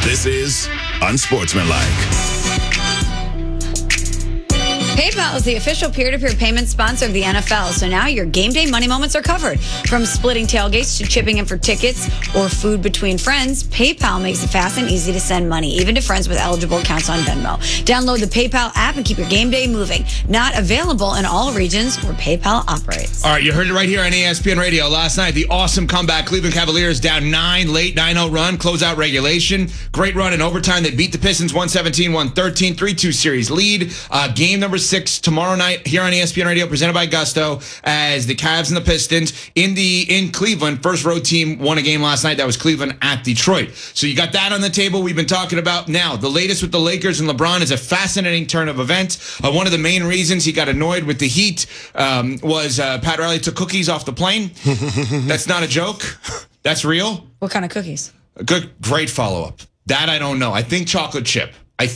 This is Unsportsmanlike. PayPal is the official peer-to-peer payment sponsor of the NFL, so now your game day money moments are covered. From splitting tailgates to chipping in for tickets or food between friends, PayPal makes it fast and easy to send money, even to friends with eligible accounts on Venmo. Download the PayPal app and keep your game day moving. Not available in all regions where PayPal operates. All right, you heard it right here on ESPN Radio. Last night, the awesome comeback. Cleveland Cavaliers down 9, late 9-0 run, closeout regulation. Great run in overtime. They beat the Pistons 117-113, 3-2 series lead. Game number 6 tomorrow night here on ESPN Radio, presented by Gusto, as the Cavs and the Pistons in Cleveland. First road team won a game last night. That was Cleveland at Detroit. So you got that on the table. We've been talking about now. The latest with the Lakers and LeBron is a fascinating turn of events. One of the main reasons he got annoyed with the Heat was Pat Riley took cookies off the plane. That's not a joke. That's real. What kind of cookies? Great follow-up. That I don't know. I think chocolate chip.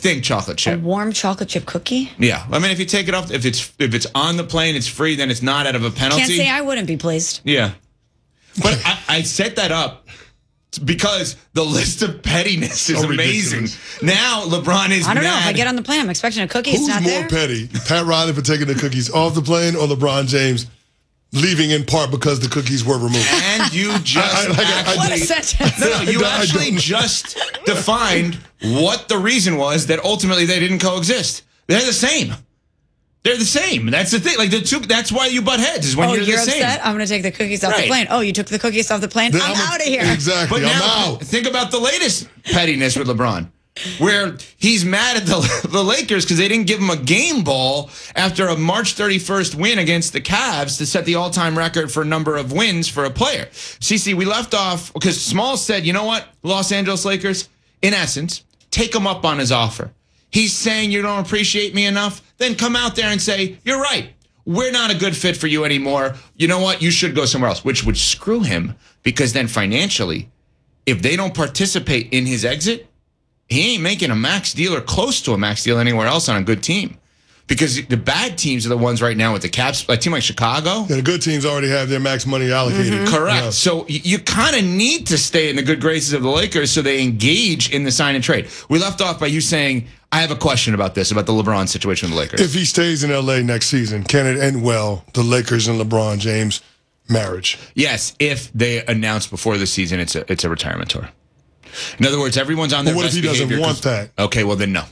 A warm chocolate chip cookie? Yeah. I mean, if you take it off, if it's on the plane, it's free, then it's not out of a penalty. Can't say I wouldn't be pleased. Yeah. But I set that up because the list of pettiness is amazing. Now LeBron is I don't know. mad. If I get on the plane, I'm expecting a cookie. Who's It's not more there. petty? Pat Riley for taking the cookies off the plane, or LeBron James leaving in part because the cookies were removed? And you just What a sentence. No, you actually just defined what the reason was that ultimately they didn't coexist. They're the same. They're the same. That's the thing. Like the two. That's why you butt heads. Is when you're the same. upset? I'm going to take the cookies off the Right. plane. Oh, you took the cookies off the plane? I'm out of here. Exactly. But I'm now, out. think about the latest pettiness with LeBron, where he's mad at the Lakers because they didn't give him a game ball after a March 31st win against the Cavs to set the all-time record for number of wins for a player. CC, we left off because Smalls said, you know what, Los Angeles Lakers, in essence, take him up on his offer. He's saying you don't appreciate me enough, then come out there and say, you're right. We're not a good fit for you anymore. You know what? You should go somewhere else, which would screw him because then financially, if they don't participate in his exit, he ain't making a max deal or close to a max deal anywhere else on a good team. Because the bad teams are the ones right now with the Caps, a team like Chicago. Yeah, the good teams already have their max money allocated. Correct. Yeah. So you kind of need to stay in the good graces of the Lakers so they engage in the sign and trade. We left off by you saying, I have a question about this, about the LeBron situation with the Lakers. If he stays in L.A. next season, can it end well, the Lakers and LeBron James marriage? Yes, if they announce before the season it's a retirement tour. In other words, everyone's on their But what if best he doesn't behavior want that? Okay, well then no.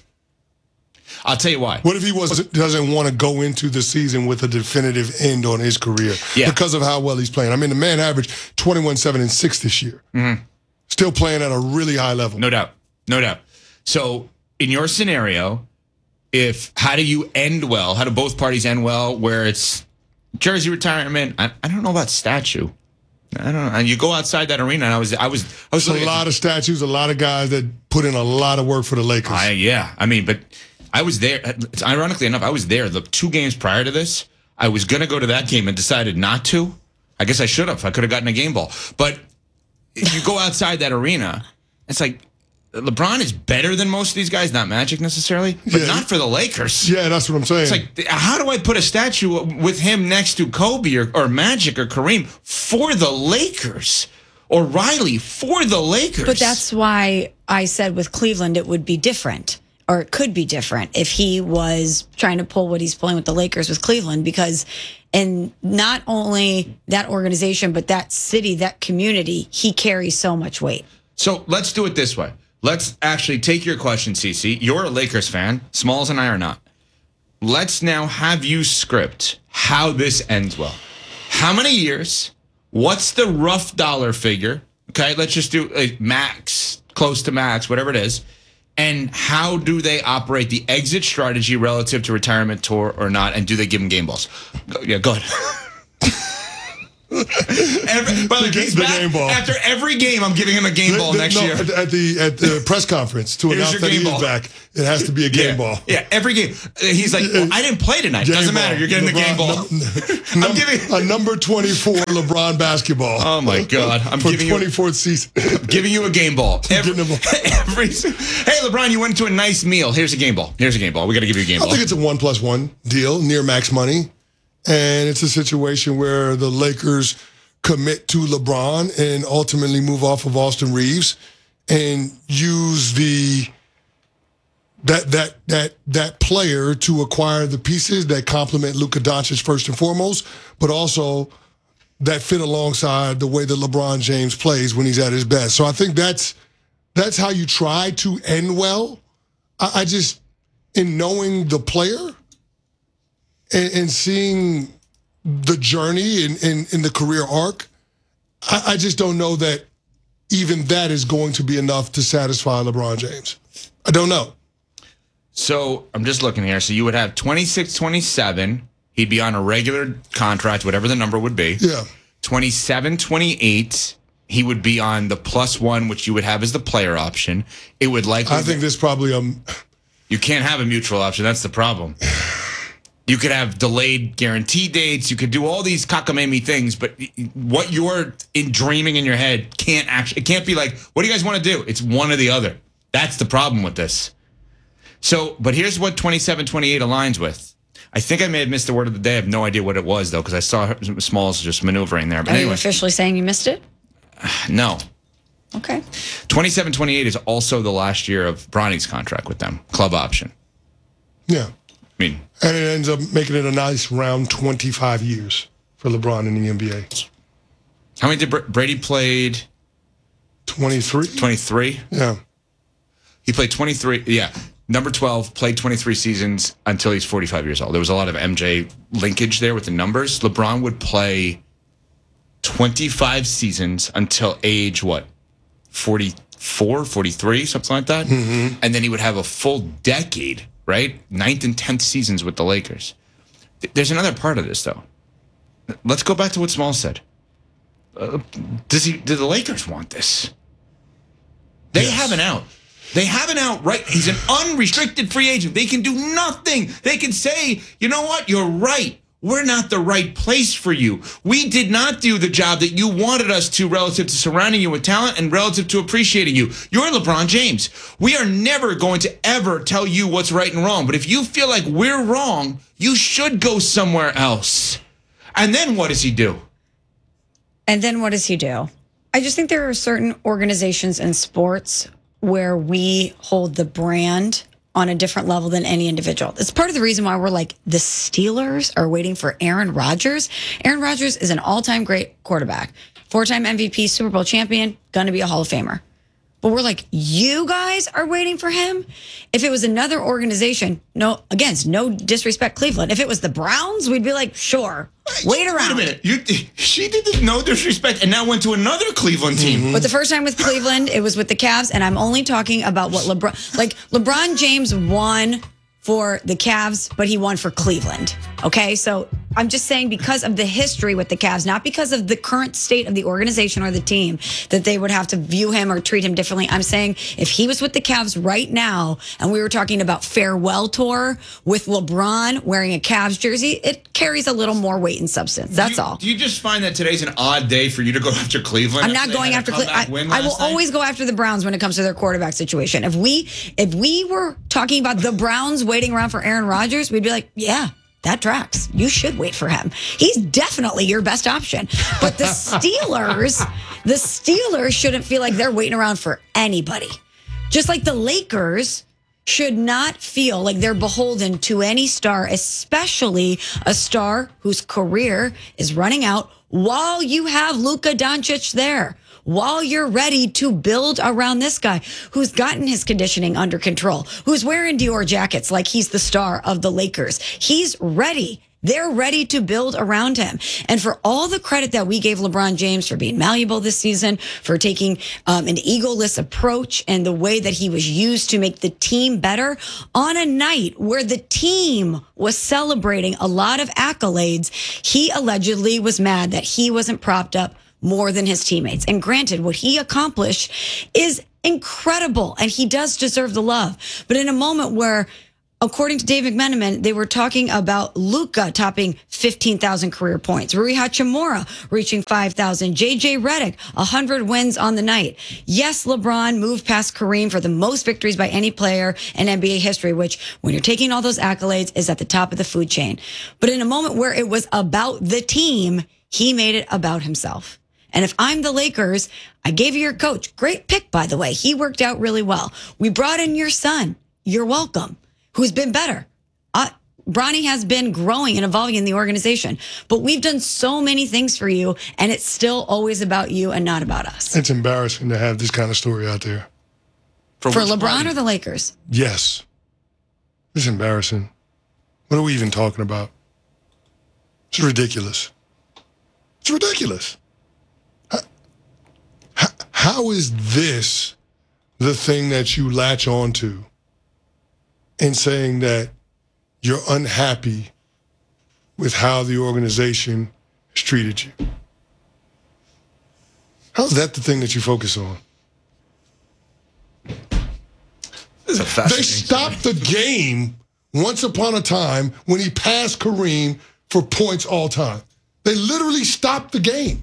I'll tell you why. What if he doesn't want to go into the season with a definitive end on his career because of how well he's playing? I mean, the man averaged 21-7-6 this year. Mm-hmm. Still playing at a really high level. No doubt. No doubt. So in your scenario, how do you end well? How do both parties end well where it's jersey retirement? I don't know about statue. I don't know. And you go outside that arena, and I was There's a lot of statues, a lot of guys that put in a lot of work for the Lakers. I mean, but I was there. Ironically enough, I was there the 2 games prior to this. I was going to go to that game and decided not to. I guess I should have. I could have gotten a game ball. But if you go outside that arena, it's like LeBron is better than most of these guys. Not Magic necessarily, but not for the Lakers. Yeah, that's what I'm saying. It's like, how do I put a statue with him next to Kobe or Magic or Kareem for the Lakers? Or Riley for the Lakers? But that's why I said with Cleveland it would be different. Or it could be different if he was trying to pull what he's pulling with the Lakers with Cleveland, because in not only that organization, but that city, that community, he carries so much weight. So let's do it this way. Let's actually take your question, Cece. You're a Lakers fan. Smalls and I are not. Let's now have you script how this ends well. How many years? What's the rough dollar figure? Okay, let's just do a max, close to max, whatever it is. And how do they operate the exit strategy relative to retirement tour or not? And do they give him game balls? Go ahead. Game ball. After every game, I'm giving him a game ball next year. At the press conference to announce that he's back, it has to be a game ball. Yeah, every game. He's like, well, I didn't play tonight. Doesn't matter. You're getting LeBron, the game ball. I'm giving a number 24 LeBron basketball. Oh my God! I'm for giving 24th season. I'm giving you a game ball. Hey, LeBron, you went to a nice meal. Here's a game ball. We got to give you a game ball. I think it's a 1+1 deal, near max money. And it's a situation where the Lakers commit to LeBron and ultimately move off of Austin Reeves and use that player to acquire the pieces that complement Luka Doncic first and foremost, but also that fit alongside the way that LeBron James plays when he's at his best. So I think that's how you try to end well. I just, in knowing the player and seeing the journey in the career arc, I just don't know that even that is going to be enough to satisfy LeBron James. I don't know. So I'm just looking here. So you would have 26, 27. He'd be on a regular contract, whatever the number would be. Yeah. 27, 28. He would be on the +1, which you would have as the player option. It would likely. I think there's probably You can't have a mutual option. That's the problem. You could have delayed guarantee dates. You could do all these cockamamie things, but what you're dreaming in your head it can't be like, what do you guys want to do? It's one or the other. That's the problem with this. So, but here's what 27, 28 aligns with. I think I may have missed the word of the day. I have no idea what it was, though, because I saw Smalls just maneuvering there. But Are you officially saying you missed it? No. Okay. 27, 28 is also the last year of Bronny's contract with them. Club option. Yeah. And it ends up making it a nice round 25 years for LeBron in the NBA. How many did Brady played? 23. 23? Yeah. He played 23. Yeah. Number 12, played 23 seasons until he's 45 years old. There was a lot of MJ linkage there with the numbers. LeBron would play 25 seasons until age, 44, 43, something like that? Mm-hmm. And then he would have a full decade, right? 9th and 10th seasons with the Lakers. There's another part of this, though. Let's go back to what Small said. Do the Lakers want this? They have an out. They have an out, right? He's an unrestricted free agent. They can do nothing. They can say, you know what? You're right. We're not the right place for you. We did not do the job that you wanted us to relative to surrounding you with talent and relative to appreciating you. You're LeBron James. We are never going to ever tell you what's right and wrong. But if you feel like we're wrong, you should go somewhere else. And then what does he do? And then what does he do? I just think there are certain organizations in sports where we hold the brand on a different level than any individual. It's part of the reason why we're like, the Steelers are waiting for Aaron Rodgers. Aaron Rodgers is an all-time great quarterback. 4-time MVP, Super Bowl champion, gonna be a Hall of Famer. But we're like, you guys are waiting for him? If it was another organization, no disrespect, Cleveland. If it was the Browns, we'd be like, sure, wait around. Wait a minute. She did this, no disrespect, and now went to another Cleveland team. Mm-hmm. But the first time with Cleveland, it was with the Cavs, and I'm only talking about what LeBron James won for the Cavs, but he won for Cleveland. Okay, so I'm just saying because of the history with the Cavs, not because of the current state of the organization or the team, that they would have to view him or treat him differently. I'm saying if he was with the Cavs right now and we were talking about farewell tour with LeBron wearing a Cavs jersey, it carries a little more weight and substance. That's all. Do you just find that today's an odd day for you to go after Cleveland? I'm not going after Cleveland. I will always go after the Browns when it comes to their quarterback situation. If we were talking about the Browns waiting around for Aaron Rodgers, we'd be like, yeah, that tracks. You should wait for him. He's definitely your best option. But the Steelers shouldn't feel like they're waiting around for anybody. Just like the Lakers should not feel like they're beholden to any star, especially a star whose career is running out while you have Luka Doncic there. While you're ready to build around this guy who's gotten his conditioning under control, who's wearing Dior jackets like he's the star of the Lakers. He's ready. They're ready to build around him. And for all the credit that we gave LeBron James for being malleable this season, for taking an egoless approach and the way that he was used to make the team better on a night where the team was celebrating a lot of accolades, he allegedly was mad that he wasn't propped up more than his teammates. And granted, what he accomplished is incredible, and he does deserve the love. But in a moment where, according to Dave McMenamin, they were talking about Luka topping 15,000 career points, Rui Hachimura reaching 5,000, JJ Redick, 100 wins on the night. Yes, LeBron moved past Kareem for the most victories by any player in NBA history, which, when you're taking all those accolades, is at the top of the food chain. But in a moment where it was about the team, he made it about himself. And if I'm the Lakers, I gave you your coach. Great pick, by the way. He worked out really well. We brought in your son. You're welcome. Who's been better. Bronny has been growing and evolving in the organization. But we've done so many things for you, and it's still always about you and not about us. It's embarrassing to have this kind of story out there. For LeBron or the Lakers? Yes. It's embarrassing. What are we even talking about? It's ridiculous. It's ridiculous. How is this the thing that you latch on to in saying that you're unhappy with how the organization has treated you? How's that the thing that you focus on? They stopped the game once upon a time when he passed Kareem for points all time. They literally stopped the game.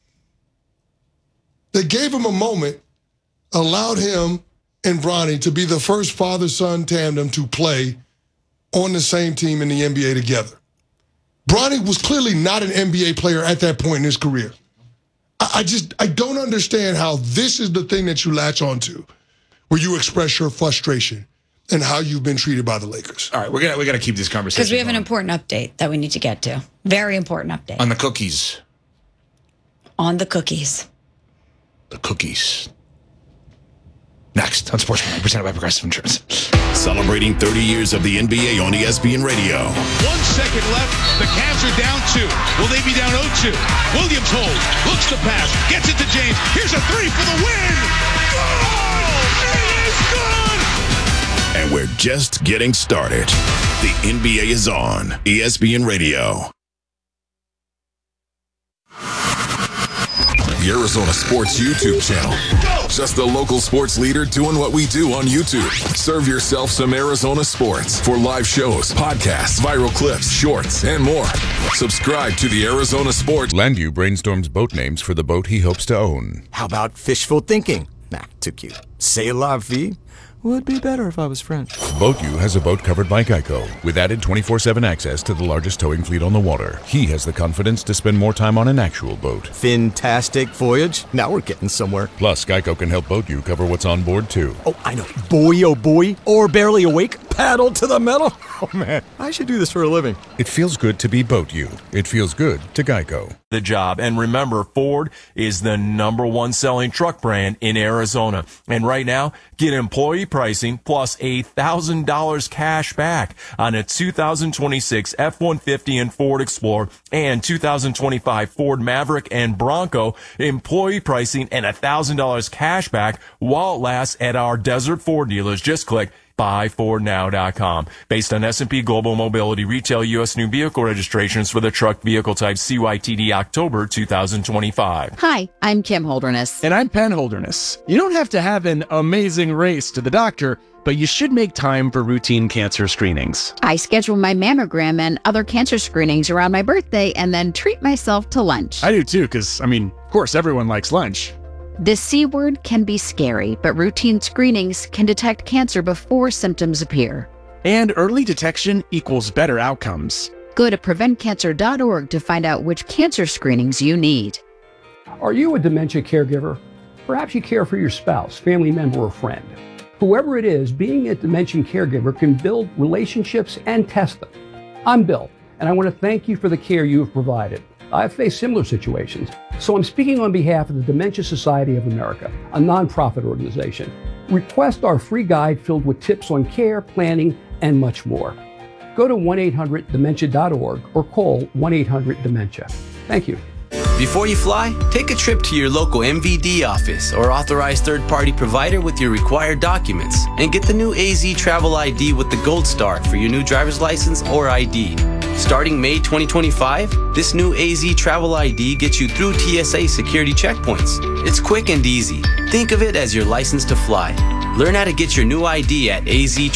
They gave him a moment, allowed him and Bronny to be the first father-son tandem to play on the same team in the NBA together. Bronny was clearly not an NBA player at that point in his career. I don't understand how this is the thing that you latch onto, where you express your frustration and how you've been treated by the Lakers. All right, we got to keep this conversation Because we have going. an important update that we need to get to. Very important update. On the cookies. On the cookies. The cookies. Next on Sportsman, presented by Progressive Insurance. Celebrating 30 years of the NBA on ESPN Radio. 1 second left. The Cavs are down 2. Will they be down 0-2? Williams holds. Looks to pass. Gets it to James. Here's a 3 for the win. Goal! It is good! And we're just getting started. The NBA is on ESPN Radio. The Arizona Sports YouTube channel. Just the local sports leader doing what we do on YouTube. Serve yourself some Arizona sports for live shows, podcasts, viral clips, shorts, and more. Subscribe to the Arizona Sports. Landu brainstorms boat names for the boat he hopes to own. How about fishful thinking? Nah, too cute. C'est la vie? Would be better if I was French. BoatU has a boat covered by Geico, with added 24/7 access to the largest towing fleet on the water. He has the confidence to spend more time on an actual boat. Fantastic voyage. Now we're getting somewhere. Plus, Geico can help BoatU cover what's on board, too. Oh, I know. Boy, oh boy. Or barely awake. Paddle to the metal. Oh, man. I should do this for a living. It feels good to be BoatU. It feels good to Geico. The job. And remember, Ford is the #1 selling truck brand in Arizona. And right now, get employee pricing plus $1,000 cash back on a 2026 F-150 and Ford Explorer and 2025 Ford Maverick and Bronco. Employee pricing and $1,000 cash back while it lasts at our Desert Ford dealers. Just click buyfordnow.com. Based on S&P Global Mobility retail U.S. new vehicle registrations for the truck vehicle type CYTD October 2025. Hi, I'm Kim Holderness. And I'm Penn Holderness. You don't have to have an amazing race to the doctor, but you should make time for routine cancer screenings. I schedule my mammogram and other cancer screenings around my birthday and then treat myself to lunch. I do too, because, of course, everyone likes lunch. The C word can be scary, but routine screenings can detect cancer before symptoms appear. And early detection equals better outcomes. Go to preventcancer.org to find out which cancer screenings you need. Are you a dementia caregiver? Perhaps you care for your spouse, family member, or friend. Whoever it is, being a dementia caregiver can build relationships and test them. I'm Bill, and I want to thank you for the care you have provided. I've faced similar situations, so I'm speaking on behalf of the Dementia Society of America, a nonprofit organization. Request our free guide filled with tips on care, planning, and much more. Go to 1-800-DEMENTIA.org or call 1-800-DEMENTIA. Thank you. Before you fly, take a trip to your local MVD office or authorized third-party provider with your required documents and get the new AZ Travel ID with the Gold Star for your new driver's license or ID. Starting May 2025, this new AZ Travel ID gets you through TSA security checkpoints. It's quick and easy. Think of it as your license to fly. Learn how to get your new ID at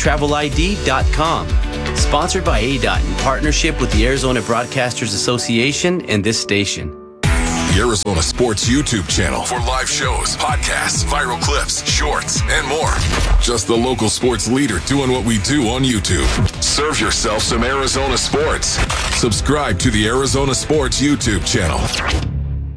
aztravelid.com. Sponsored by ADOT in partnership with the Arizona Broadcasters Association and this station. The Arizona Sports YouTube channel for live shows, podcasts, viral clips, shorts, and more. Just the local sports leader doing what we do on YouTube. Serve yourself some Arizona sports. Subscribe to the Arizona Sports YouTube channel.